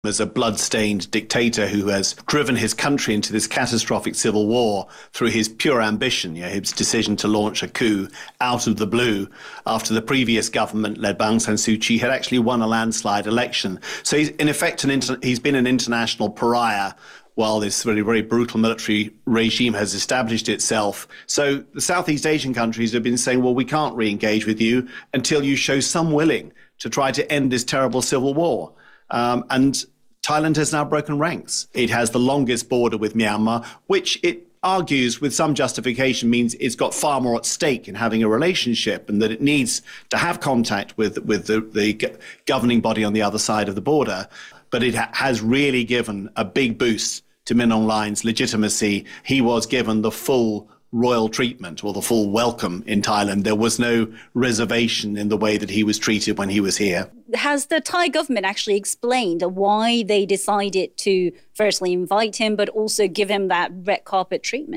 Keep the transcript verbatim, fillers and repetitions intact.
as a blood-stained dictator who has driven his country into this catastrophic civil war through his pure ambition, you know, his decision to launch a coup out of the blue after the previous government, led by Aung San Suu Kyi, had actually won a landslide election. So he's, in effect, an inter- he's been an international pariah while this very, very brutal military regime has established itself. So the Southeast Asian countries have been saying, well, we can't re-engage with you until you show some willing to try to end this terrible civil war. Um, and Thailand has now broken ranks. It has the longest border with Myanmar, which it argues with some justification means it's got far more at stake in having a relationship and that it needs to have contact with, with the, the governing body on the other side of the border. But it ha- has really given a big boost to Min Aung Hlaing's legitimacy. He was given the full royal treatment or the full welcome in Thailand. There was no reservation in the way that he was treated when he was here. Has the Thai government actually explained why they decided to firstly invite him, but also give him that red carpet treatment?